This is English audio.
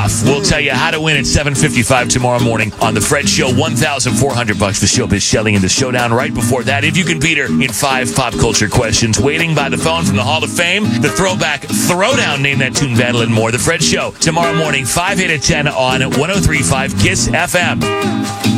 off. We'll tell you how to win at 7:55 tomorrow morning on The Fred Show. $1,400 for Showbiz Shelly in the showdown. Right before that, if you can beat her in 5 pop culture questions. Waiting by the phone from the Hall of Fame, the Throwback Throwdown, Name That Tune battle, and more. The Fred Show tomorrow morning, 5, 8, and 10 on 103.5 KISS FM.